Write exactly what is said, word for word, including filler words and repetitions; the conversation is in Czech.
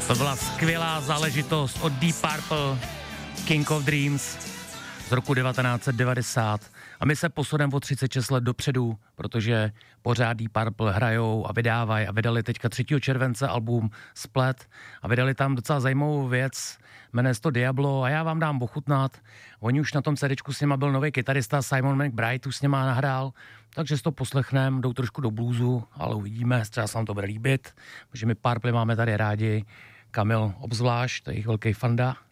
To byla skvělá záležitost od Deep Purple, King of Dreams z roku devatenáct set devadesát. A my se posuneme o třicet šest let dopředu, protože pořád Deep Purple hrajou a vydávají a vydali teďka třetího července album Split a vydali tam docela zajímavou věc, jmenuje se to Diablo a já vám dám ochutnat. Oni už na tom CDčku s nima byl nový kytarista Simon McBride, už s nima nahrál, takže si to poslechneme, jdou trošku do bluesu, ale uvidíme, třeba se vám to bude líbit, protože my Purple máme tady rádi, Kamil obzvlášť, to je jejich velký fanda.